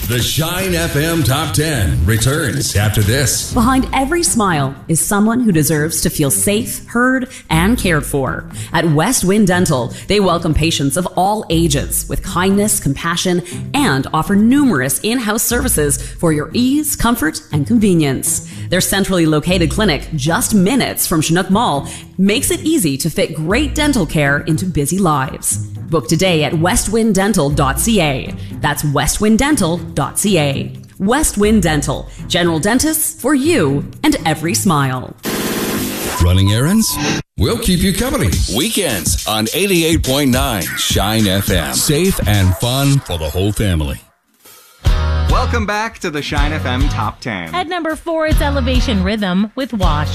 The Shine FM Top 10 returns after this. Behind every smile is someone who deserves to feel safe, heard, and cared for. At West Wind Dental, they welcome patients of all ages with kindness, compassion, and offer numerous in-house services for your ease, comfort, and convenience. Their centrally located clinic, just minutes from Chinook Mall, makes it easy to fit great dental care into busy lives. Book today at westwinddental.ca. That's westwinddental.ca. West Wind Dental, general dentists for you and every smile. Running errands? We'll keep you company. Weekends on 88.9 Shine FM. Safe and fun for the whole family. Welcome back to the Shine FM Top 10. At number 4, it's Elevation Rhythm with Wash.